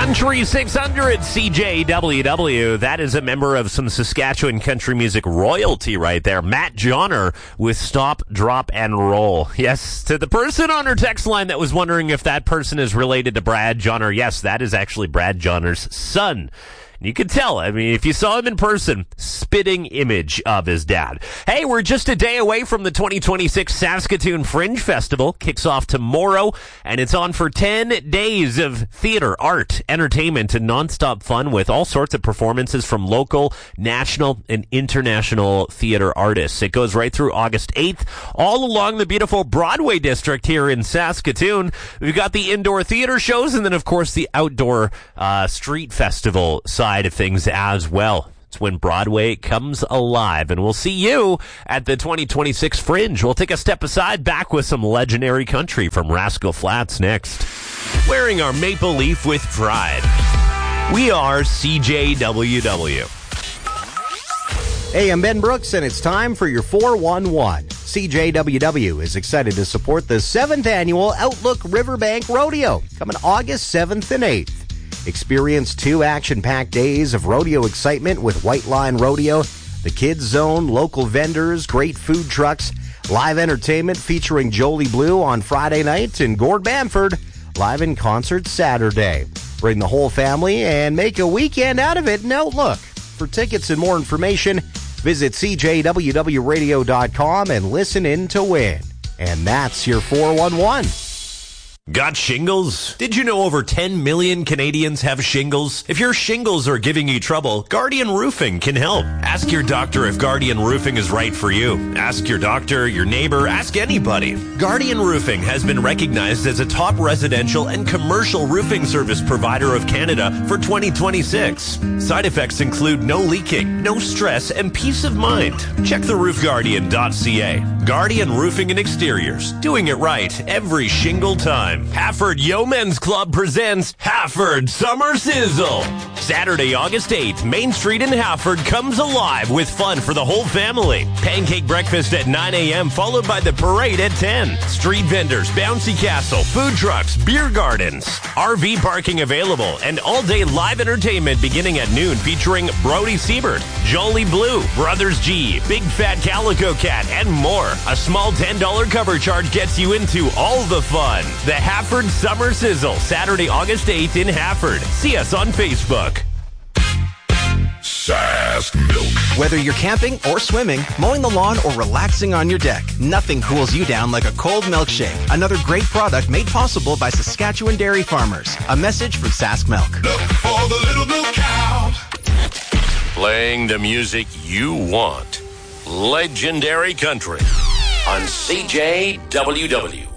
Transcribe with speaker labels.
Speaker 1: Country 600 CJWW. That is a member of some Saskatchewan country music royalty right there. Matt Johnner with Stop, Drop, and Roll. Yes, to the person on our text line that was wondering if that person is related to Brad Johnner. Yes, that is actually Brad Johnner's son. You could tell, I mean, if you saw him in person, spitting image of his dad. Hey, we're just a day away from the 2026 Saskatoon Fringe Festival. Kicks off tomorrow, and it's on for 10 days of theater, art, entertainment, and nonstop fun with all sorts of performances from local, national, and international theater artists. It goes right through August 8th, all along the beautiful Broadway district here in Saskatoon. We've got the indoor theater shows, and then, of course, the outdoor street festival side of things as well. It's when Broadway comes alive, and we'll see you at the 2026 Fringe. We'll take a step aside, back with some legendary country from Rascal Flatts next. Wearing our maple leaf with pride. We are CJWW.
Speaker 2: Hey, I'm Ben Brooks, and it's time for your 411. CJWW is excited to support the 7th annual Outlook Riverbank Rodeo, coming August 7th and 8th. Experience 2 action-packed days of rodeo excitement with White Line Rodeo, the Kids Zone, local vendors, great food trucks, live entertainment featuring Jolie Blue on Friday night, and Gord Bamford live in concert Saturday. Bring the whole family and make a weekend out of it in Outlook. For tickets and more information, visit cjwwradio.com and listen in to win. And that's your 411.
Speaker 1: Got shingles? Did you know over 10 million Canadians have shingles? If your shingles are giving you trouble, Guardian Roofing can help. Ask your doctor if Guardian Roofing is right for you. Ask your doctor, your neighbor, ask anybody. Guardian Roofing has been recognized as a top residential and commercial roofing service provider of Canada for 2026. Side effects include no leaking, no stress, and peace of mind. Check theroofguardian.ca. Guardian Roofing and Exteriors, doing it right every shingle time. Hafford Yeomen's Club presents Hafford Summer Sizzle. Saturday, August 8th, Main Street in Hafford comes alive with fun for the whole family. Pancake breakfast at 9 a.m. followed by the parade at 10. Street vendors, bouncy castle, food trucks, beer gardens, RV parking available, and all-day live entertainment beginning at noon featuring Brody Siebert, Jolie Blue, Brothers G, Big Fat Calico Cat, and more. A small $10 cover charge gets you into all the fun. The Hafford Summer Sizzle, Saturday, August 8th in Hafford. See us on Facebook.
Speaker 3: Sask Milk.
Speaker 4: Whether you're camping or swimming, mowing the lawn, or relaxing on your deck, nothing cools you down like a cold milkshake. Another great product made possible by Saskatchewan dairy farmers. A message from Sask Milk.
Speaker 3: Milk for the little milk cow.
Speaker 1: Playing the music you want. Legendary country on CJWW.